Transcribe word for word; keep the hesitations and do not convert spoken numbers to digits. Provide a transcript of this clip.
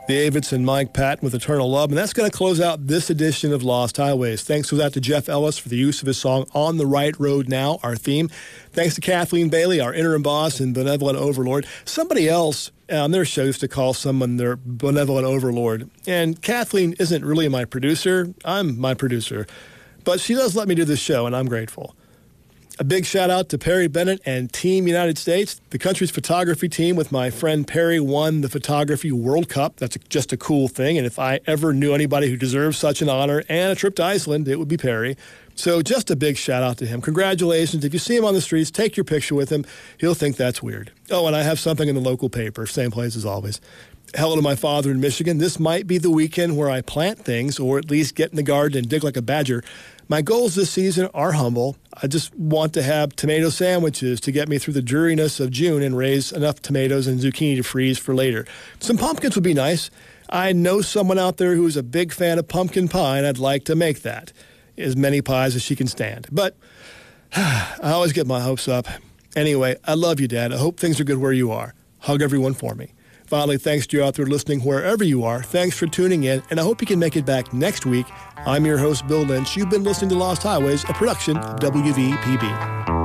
The Avets and Mike Patton with Eternal Love. And that's going to close out this edition of Lost Highways. Thanks for that to Jeff Ellis for the use of his song On the Right Road Now, our theme. Thanks to Kathleen Bailey, our interim boss and benevolent overlord. Somebody else on their show used to call someone their benevolent overlord. And Kathleen isn't really my producer. I'm my producer. But she does let me do this show, and I'm grateful. A big shout out to Perry Bennett and Team United States. The country's photography team with my friend Perry won the Photography World Cup. That's just a cool thing. And if I ever knew anybody who deserves such an honor and a trip to Iceland, it would be Perry. So just a big shout out to him. Congratulations. If you see him on the streets, take your picture with him. He'll think that's weird. Oh, and I have something in the local paper. Same place as always. Hello to my father in Michigan. This might be the weekend where I plant things or at least get in the garden and dig like a badger. My goals this season are humble. I just want to have tomato sandwiches to get me through the dreariness of June and raise enough tomatoes and zucchini to freeze for later. Some pumpkins would be nice. I know someone out there who is a big fan of pumpkin pie, and I'd like to make that. As many pies as she can stand. But I always get my hopes up. Anyway, I love you, Dad. I hope things are good where you are. Hug everyone for me. Finally, thanks to you out there listening wherever you are. Thanks for tuning in, and I hope you can make it back next week. I'm your host, Bill Lynch. You've been listening to Lost Highways, a production of W V P B.